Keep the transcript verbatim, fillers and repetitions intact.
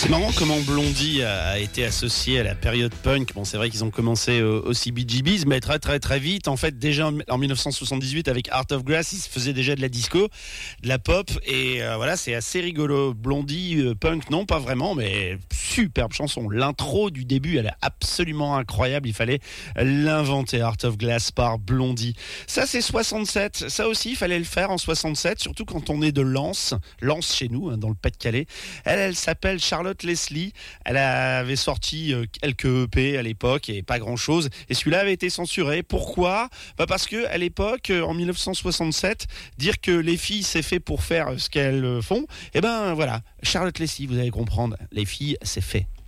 marrant comment Blondie a, a été associé à la période punk. Bon, c'est vrai qu'ils ont commencé au, au C B G B's, mais très très très vite. En fait, déjà en, en dix-neuf cent soixante-dix-huit, avec Art of Glass, ils se faisaient déjà de la disco, de la pop, et euh, voilà, c'est assez rigolo. Blondie, euh, punk, non, pas vraiment, mais superbe chanson. L'intro du début, elle est absolument incroyable. Il fallait l'inventer, Art of Glass par Blondie. Ça, c'est soixante-sept. Ça aussi, il fallait le faire en soixante-sept, surtout quand on est de Lens, Lens chez nous, hein, dans le Pas-de-Calais. Elle, elle s'appelle Charlotte Leslie. Elle avait sorti euh, quelques E P à l'époque et pas grand-chose. Et celui-là avait été censuré. Pourquoi ? Bah parce que à l'époque, en dix-neuf cent soixante-sept, dire que les filles c'est fait pour faire ce qu'elles font, eh ben voilà, Charlotte Leslie, vous allez comprendre, les filles c'est fait.